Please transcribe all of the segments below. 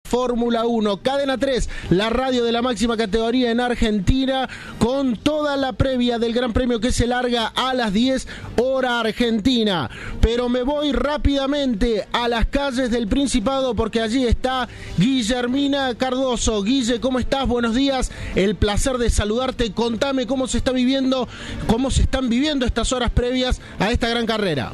Fórmula 1. Cadena 3, la radio de la máxima categoría en Argentina, con toda la previa del Gran Premio que se larga a las 10 hora argentina. Pero me voy rápidamente a las calles del Principado porque allí está Guillermina Cardoso. Guille, ¿cómo estás? Buenos días. El placer de saludarte. Contame cómo se están viviendo estas horas previas a esta gran carrera.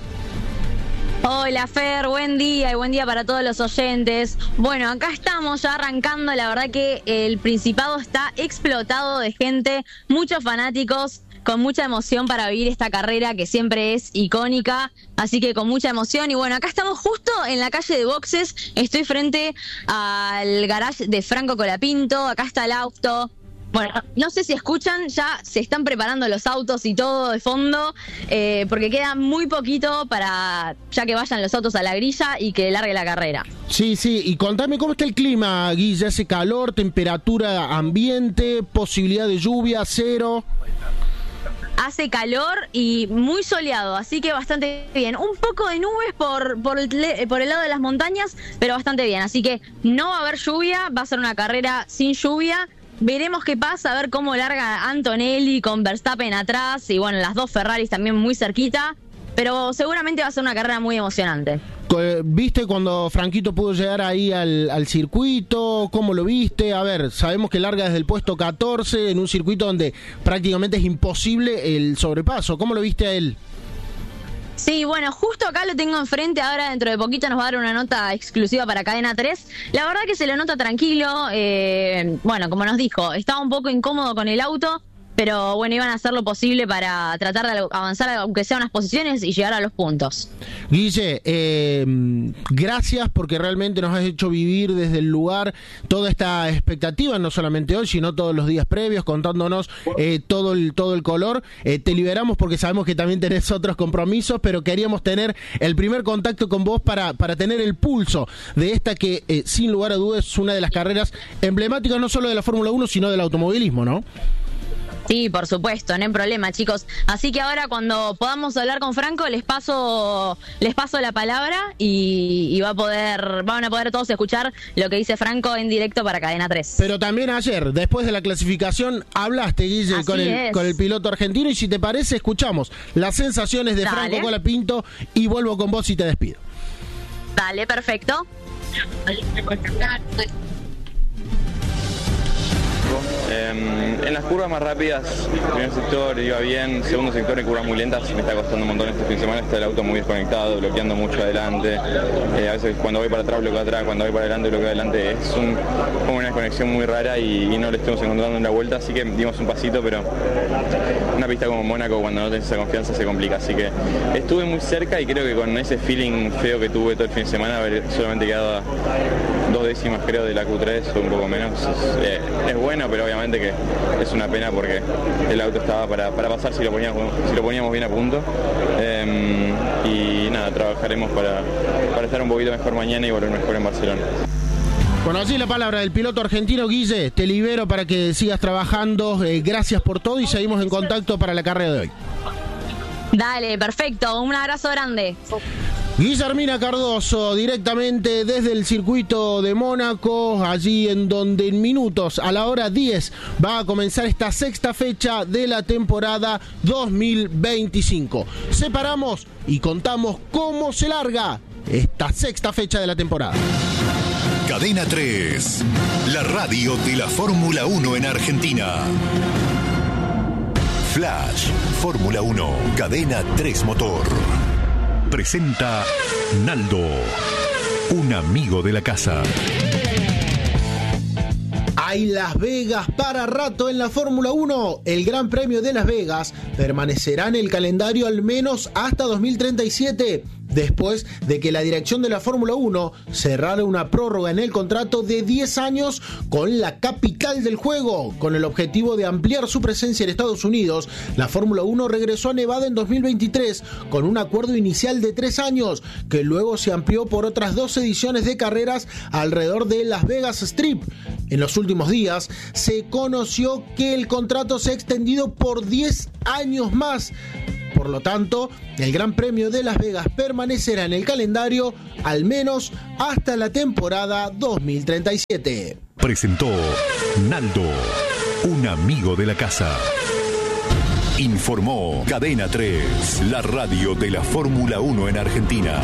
Hola Fer, buen día y buen día para todos los oyentes. Bueno, acá estamos ya arrancando, la verdad que el Principado está explotado de gente, muchos fanáticos, con mucha emoción para vivir esta carrera que siempre es icónica, así que con mucha emoción. Y bueno, acá estamos justo en la calle de boxes, estoy frente al garage de Franco Colapinto, acá está el auto. Bueno, no sé si escuchan, ya se están preparando los autos y todo de fondo, porque queda muy poquito para ya que vayan los autos a la grilla y que largue la carrera. Sí, y contame cómo está el clima, Guille. ¿Hace calor, temperatura ambiente, posibilidad de lluvia, cero? Hace calor y muy soleado, así que bastante bien. Un poco de nubes por el lado de las montañas, pero bastante bien. Así que no va a haber lluvia, va a ser una carrera sin lluvia. Veremos qué pasa, a ver cómo larga Antonelli con Verstappen atrás y bueno, las dos Ferraris también muy cerquita, pero seguramente va a ser una carrera muy emocionante. ¿Viste cuando Franquito pudo llegar ahí al circuito? ¿Cómo lo viste? A ver, sabemos que larga desde el puesto 14 en un circuito donde prácticamente es imposible el sobrepaso. ¿Cómo lo viste a él? Sí, bueno, justo acá lo tengo enfrente, ahora dentro de poquito nos va a dar una nota exclusiva para Cadena 3. La verdad que se lo nota tranquilo, bueno, como nos dijo, estaba un poco incómodo con el auto, pero bueno, iban a hacer lo posible para tratar de avanzar, aunque sea unas posiciones, y llegar a los puntos. Guille, gracias porque realmente nos has hecho vivir desde el lugar toda esta expectativa, no solamente hoy, sino todos los días previos, contándonos todo el color. Te liberamos porque sabemos que también tenés otros compromisos, pero queríamos tener el primer contacto con vos para tener el pulso de esta que, sin lugar a dudas, es una de las carreras emblemáticas no solo de la Fórmula 1, sino del automovilismo, ¿no? Sí, por supuesto, no hay problema, chicos. Así que ahora cuando podamos hablar con Franco les paso la palabra y van a poder todos escuchar lo que dice Franco en directo para Cadena 3. Pero también ayer, después de la clasificación, hablaste, Guille, con el piloto argentino, y si te parece, escuchamos las sensaciones de Dale. Franco Colapinto y vuelvo con vos y te despido. Dale, perfecto. En las curvas más rápidas, primer sector iba bien, segundo sector en curvas muy lentas me está costando un montón este fin de semana, está el auto muy desconectado, bloqueando mucho adelante, a veces cuando voy para atrás bloqueo atrás, cuando voy para adelante bloqueo adelante, es como una desconexión muy rara y no le estamos encontrando en la vuelta, así que dimos un pasito, pero una pista como Mónaco cuando no tenés esa confianza se complica, así que estuve muy cerca y creo que con ese feeling feo que tuve todo el fin de semana, haber solamente quedado a 2 décimas creo de la Q3 o un poco menos, es bueno, pero obviamente que es una pena porque el auto estaba para pasar si lo poníamos bien a punto, y nada, trabajaremos para estar un poquito mejor mañana y volver mejor en Barcelona. Bueno, así la palabra del piloto argentino. Guille, te libero para que sigas trabajando, gracias por todo y seguimos en contacto para la carrera de hoy. Dale, perfecto, un abrazo grande. Guillermina Cardoso, directamente desde el circuito de Mónaco, allí en donde en minutos, a la hora 10, va a comenzar esta sexta fecha de la temporada 2025. Separamos y contamos cómo se larga esta sexta fecha de la temporada. Cadena 3, la radio de la Fórmula 1 en Argentina. Flash, Fórmula 1, Cadena 3 Motor. Presenta Naldo, un amigo de la casa. Hay Las Vegas para rato en la Fórmula 1. El Gran Premio de Las Vegas permanecerá en el calendario al menos hasta 2037. Después de que la dirección de la Fórmula 1 cerrara una prórroga en el contrato de 10 años con la capital del juego. Con el objetivo de ampliar su presencia en Estados Unidos, la Fórmula 1 regresó a Nevada en 2023 con un acuerdo inicial de 3 años, que luego se amplió por otras 2 ediciones de carreras alrededor de Las Vegas Strip. En los últimos días se conoció que el contrato se ha extendido por 10 años más. Por lo tanto, el Gran Premio de Las Vegas permanecerá en el calendario al menos hasta la temporada 2037. Presentó Naldo, un amigo de la casa. Informó Cadena 3, la radio de la Fórmula 1 en Argentina.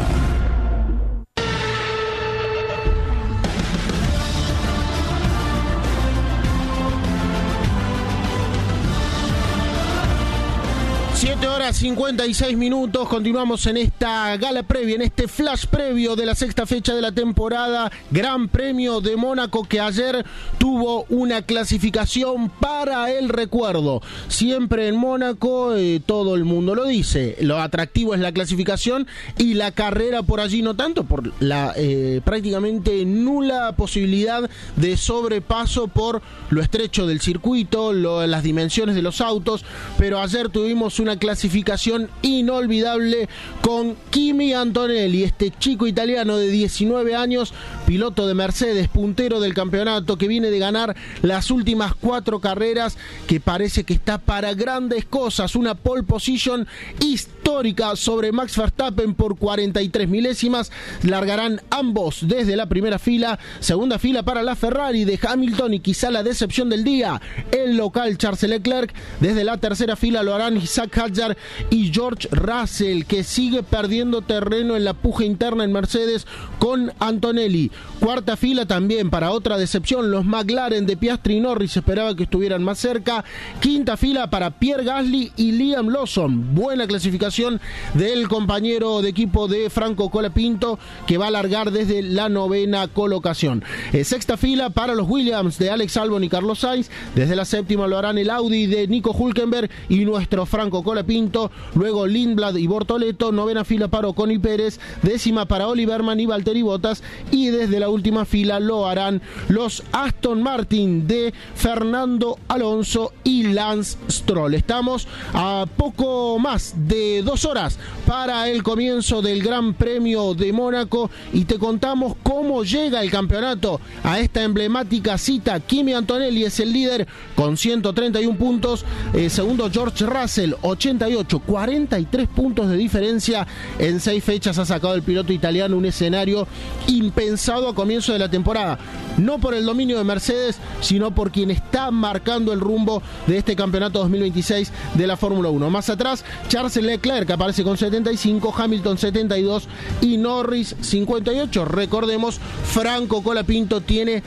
Horas 56 minutos, continuamos en esta gala previa, en este flash previo de la sexta fecha de la temporada, Gran Premio de Mónaco, que ayer tuvo una clasificación para el recuerdo. Siempre en Mónaco, todo el mundo lo dice, lo atractivo es la clasificación y la carrera por allí no tanto, por la prácticamente nula posibilidad de sobrepaso por lo estrecho del circuito, las dimensiones de los autos, pero ayer tuvimos una clasificación inolvidable con Kimi Antonelli, este chico italiano de 19 años, piloto de Mercedes, puntero del campeonato, que viene de ganar las últimas 4 carreras, que parece que está para grandes cosas, una pole position histórica sobre Max Verstappen por 43 milésimas, largarán ambos desde la primera fila, segunda fila para la Ferrari de Hamilton y quizá la decepción del día, el local Charles Leclerc, desde la tercera fila lo harán Isaac Hadjar y George Russell, que sigue perdiendo terreno en la puja interna en Mercedes con Antonelli. Cuarta fila también para otra decepción, los McLaren de Piastri y Norris, esperaba que estuvieran más cerca. Quinta fila para Pierre Gasly y Liam Lawson, buena clasificación del compañero de equipo de Franco Colapinto, que va a largar desde la novena colocación. Sexta fila para los Williams de Alex Albon y Carlos Sainz, desde la séptima lo harán el Audi de Nico Hülkenberg y nuestro Franco Colapinto, luego Lindblad y Bortoleto, novena fila para Ocon y Pérez, décima para Oliverman y Valtteri Bottas, y desde la última fila lo harán los Aston Martin de Fernando Alonso y Lance Stroll. Estamos a poco más de 2 horas para el comienzo del Gran Premio de Mónaco y te contamos cómo llega el campeonato a esta emblemática cita. Kimi Antonelli es el líder con 131 puntos, segundo George Russell 88, 43 puntos de diferencia en 6 fechas ha sacado el piloto italiano, un escenario impensado a comienzo de la temporada, no por el dominio de Mercedes, sino por quien está marcando el rumbo de este campeonato 2026 de la Fórmula 1. Más atrás, Charles Leclerc aparece con 75, Hamilton 72 y Norris 58. Recordemos, Franco Colapinto tiene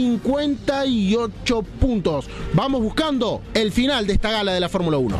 58 puntos. Vamos buscando el final de esta gala de la Fórmula 1.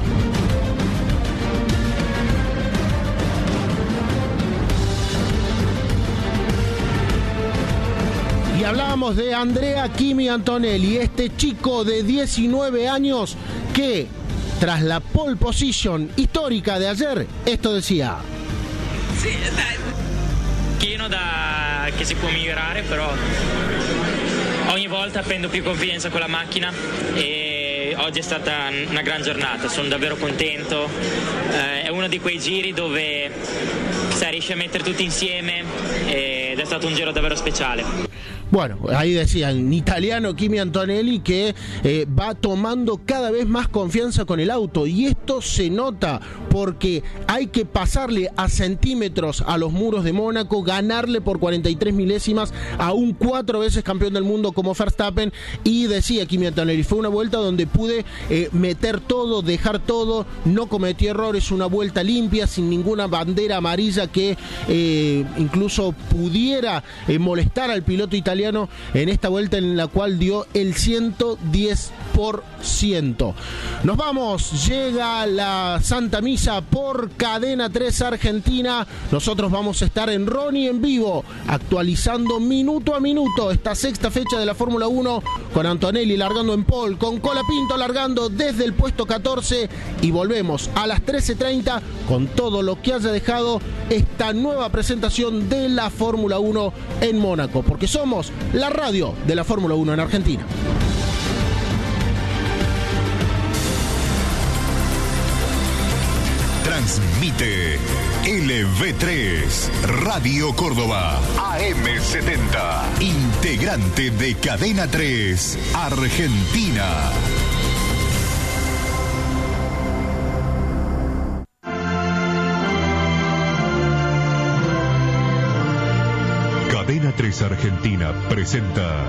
Y hablábamos de Andrea Kimi Antonelli, este chico de 19 años que, tras la pole position histórica de ayer, esto decía. Sì, dai, pieno che si può migliorare, però ogni volta prendo più confidenza con la macchina e oggi è stata una gran giornata, sono davvero contento, è uno di quei giri dove riesce a mettere tutti insieme ed è stato un giro davvero speciale. Bueno, ahí decía en italiano Kimi Antonelli que va tomando cada vez más confianza con el auto, y esto se nota porque hay que pasarle a centímetros a los muros de Mónaco, ganarle por 43 milésimas a un 4 veces campeón del mundo como Verstappen. Y decía Kimi Antonelli, fue una vuelta donde pude meter todo, dejar todo, no cometí errores, una vuelta limpia, sin ninguna bandera amarilla que incluso pudiera molestar al piloto italiano en esta vuelta en la cual dio el 110%. Nos vamos, llega la Santa Misa por Cadena 3 Argentina. Nosotros vamos a estar en Ronnie en vivo, actualizando minuto a minuto esta sexta fecha de la Fórmula 1, con Antonelli largando en pole, con Colapinto largando desde el puesto 14, y volvemos a las 13:30 con todo lo que haya dejado esta nueva presentación de la Fórmula 1 en Mónaco, porque somos la radio de la Fórmula 1 en Argentina. Transmite LV3 Radio Córdoba AM70, integrante de Cadena 3 Argentina. 3 Argentina presenta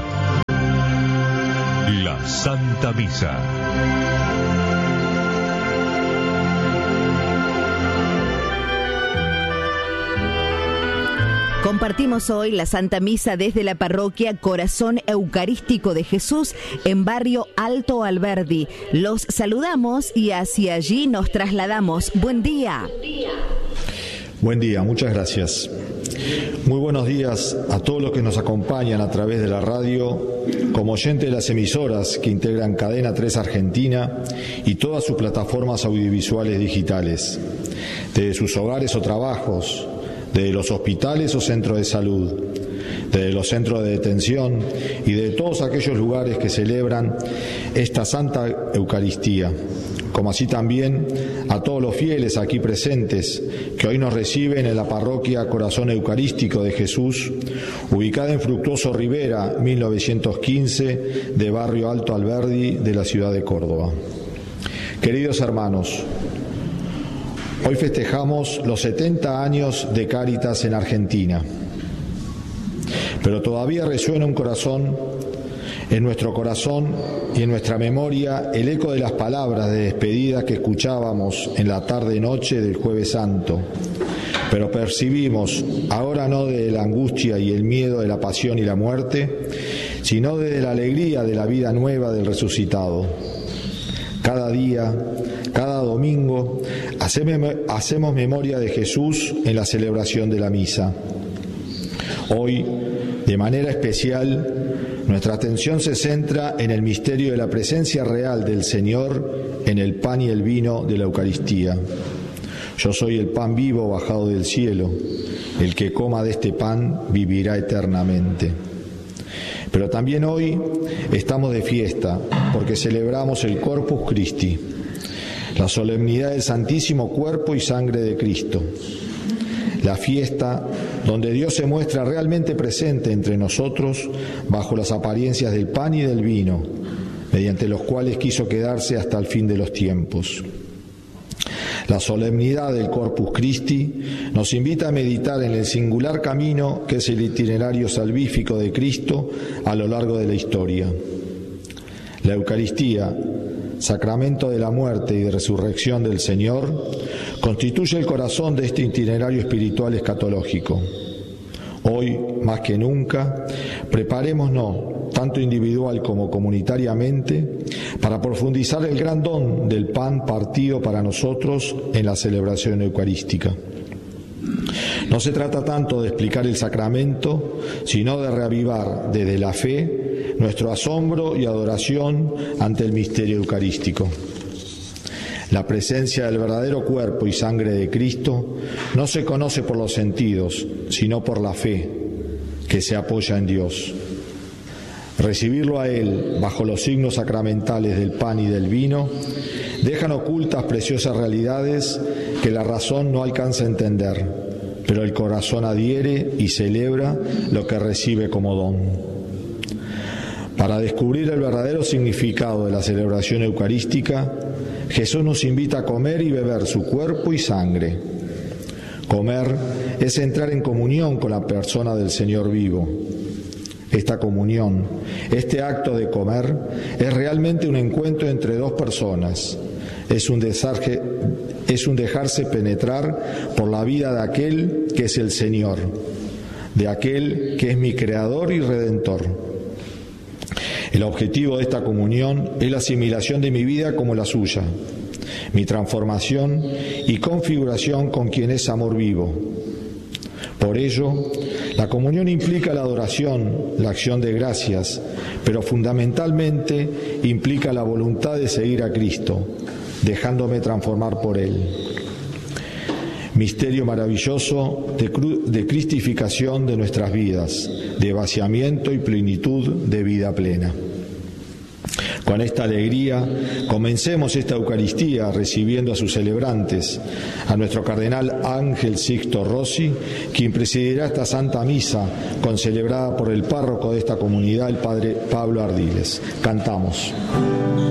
la Santa Misa. Compartimos hoy la Santa Misa desde la parroquia Corazón Eucarístico de Jesús en barrio Alto Alberdi. Los saludamos y hacia allí nos trasladamos. Buen día. Buen día, muchas gracias. Muy buenos días a todos los que nos acompañan a través de la radio, como oyentes de las emisoras que integran Cadena 3 Argentina y todas sus plataformas audiovisuales digitales, desde sus hogares o trabajos, desde los hospitales o centros de salud, desde los centros de detención y de todos aquellos lugares que celebran esta Santa Eucaristía, como así también a todos los fieles aquí presentes que hoy nos reciben en la parroquia Corazón Eucarístico de Jesús, ubicada en Fructuoso Rivera, 1915, de barrio Alto Alberdi de la ciudad de Córdoba. Queridos hermanos, hoy festejamos los 70 años de Cáritas en Argentina, pero todavía resuena en nuestro corazón y en nuestra memoria el eco de las palabras de despedida que escuchábamos en la tarde-noche del Jueves Santo, pero percibimos, ahora no desde la angustia y el miedo de la pasión y la muerte, sino desde la alegría de la vida nueva del resucitado. Cada día, cada domingo, hacemos memoria de Jesús en la celebración de la misa. Hoy, de manera especial, nuestra atención se centra en el misterio de la presencia real del Señor en el pan y el vino de la Eucaristía. Yo soy el pan vivo bajado del cielo. El que coma de este pan vivirá eternamente. Pero también hoy estamos de fiesta porque celebramos el Corpus Christi, la solemnidad del Santísimo Cuerpo y Sangre de Cristo, la fiesta donde Dios se muestra realmente presente entre nosotros bajo las apariencias del pan y del vino, mediante los cuales quiso quedarse hasta el fin de los tiempos. La solemnidad del Corpus Christi nos invita a meditar en el singular camino que es el itinerario salvífico de Cristo a lo largo de la historia. La Eucaristía, sacramento de la muerte y de resurrección del Señor, constituye el corazón de este itinerario espiritual escatológico. Hoy, más que nunca, preparémonos, tanto individual como comunitariamente, para profundizar el gran don del pan partido para nosotros en la celebración eucarística. No se trata tanto de explicar el sacramento, sino de reavivar desde la fe nuestro asombro y adoración ante el misterio eucarístico. La presencia del verdadero cuerpo y sangre de Cristo no se conoce por los sentidos, sino por la fe, que se apoya en Dios. Recibirlo a Él bajo los signos sacramentales del pan y del vino dejan ocultas preciosas realidades que la razón no alcanza a entender, pero el corazón adhiere y celebra lo que recibe como don. Para descubrir el verdadero significado de la celebración eucarística, Jesús nos invita a comer y beber su cuerpo y sangre. Comer es entrar en comunión con la persona del Señor vivo. Esta comunión, este acto de comer, es realmente un encuentro entre dos personas. Es un dejarse penetrar por la vida de aquel que es el Señor, de aquel que es mi Creador y Redentor. El objetivo de esta comunión es la asimilación de mi vida como la suya, mi transformación y configuración con quien es amor vivo. Por ello, la comunión implica la adoración, la acción de gracias, pero fundamentalmente implica la voluntad de seguir a Cristo, dejándome transformar por Él. Misterio maravilloso de cristificación de nuestras vidas, de vaciamiento y plenitud de vida plena. Con esta alegría, comencemos esta Eucaristía recibiendo a sus celebrantes, a nuestro cardenal Ángel Sixto Rossi, quien presidirá esta Santa Misa, concelebrada por el párroco de esta comunidad, el Padre Pablo Ardiles. Cantamos.